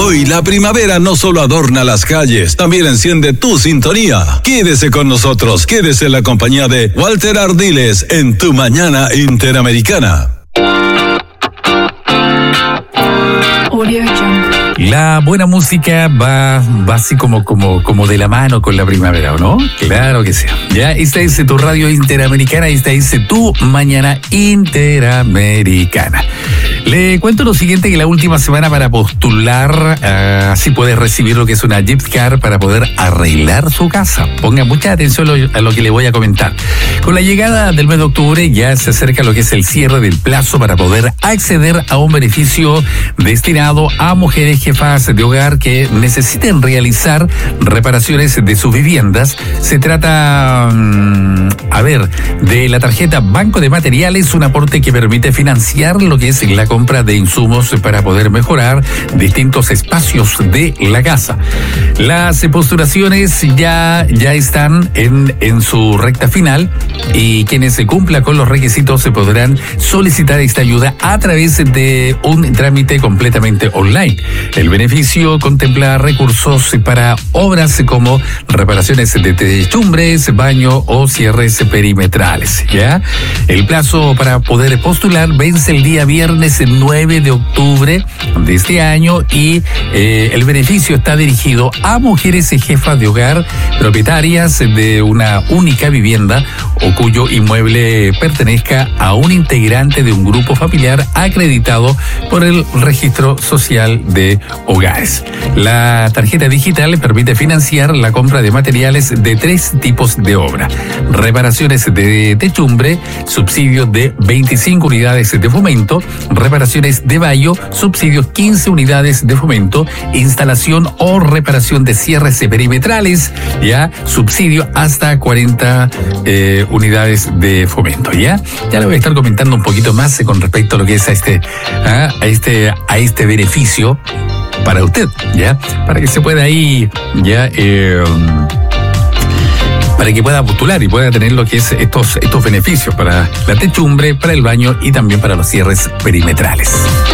Hoy la primavera no solo adorna las calles, también enciende tu sintonía. Quédese con nosotros, quédese en la compañía de Walter Ardiles en Tu Mañana Interamericana. La buena música va así como de la mano con la primavera, ¿o no? Claro que sí. Ya, esta es tu radio interamericana, esta es Tu Mañana Interamericana. Le cuento lo siguiente, que la última semana para postular, así puedes recibir lo que es una gift card para poder arreglar su casa. Ponga mucha atención a lo que le voy a comentar. Con la llegada del mes de octubre ya se acerca lo que es el cierre del plazo para poder acceder a un beneficio destinado a mujeres jefas de hogar que necesiten realizar reparaciones de sus viviendas. Se trata, de la tarjeta Banco de Materiales, un aporte que permite financiar lo que es la compra de insumos para poder mejorar distintos espacios de la casa. Las postulaciones ya están en su recta final y quienes se cumplan con los requisitos se podrán solicitar esta ayuda a través de un trámite completamente online. El beneficio contempla recursos para obras como reparaciones de techumbres, baño o cierres perimetrales. ¿Ya? El plazo para poder postular vence el día viernes 9 de octubre de este año y el beneficio está dirigido a mujeres jefas de hogar, propietarias de una única vivienda o cuyo inmueble pertenezca a un integrante de un grupo familiar acreditado por el Registro Social de Hogares. La tarjeta digital permite financiar la compra de materiales de 3 tipos de obra: reparaciones de techumbre, subsidio de 25 unidades de fomento; reparaciones de baño, subsidios 15 unidades de fomento; instalación o reparación de cierres perimetrales, ya, subsidio hasta 40 unidades de fomento. Ya le voy a estar comentando un poquito más con respecto a lo que es a este beneficio para usted, ya, para que se pueda ahí, ya, para que pueda postular y pueda tener lo que es estos beneficios para la techumbre, para el baño y también para los cierres perimetrales.